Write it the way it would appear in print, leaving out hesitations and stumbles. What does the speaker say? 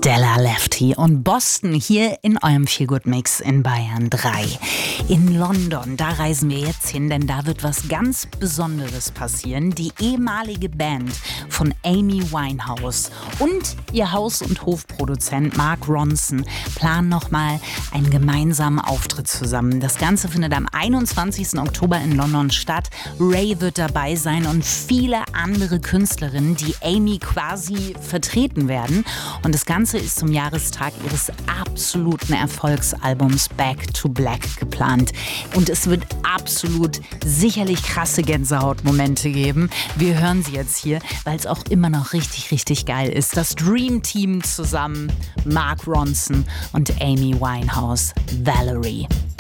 Della Lefty und Boston hier in eurem Feelgood-Mix in Bayern 3. In London, da reisen wir jetzt hin, denn da wird was ganz Besonderes passieren. Die ehemalige Band von Amy Winehouse und ihr Haus- und Hofproduzent Mark Ronson planen nochmal einen gemeinsamen Auftritt zusammen. Das Ganze findet am 21. Oktober in London statt. Ray wird dabei sein und viele andere Künstlerinnen, die Amy quasi vertreten werden. Und das Ganze ist zum Jahrestag ihres absoluten Erfolgsalbums Back to Black geplant. Und es wird absolut sicherlich krasse Gänsehautmomente geben. Wir hören sie jetzt hier, weil es auch immer noch richtig, richtig geil ist. Das Dream Team zusammen, Mark Ronson und Amy Winehouse, Valerie.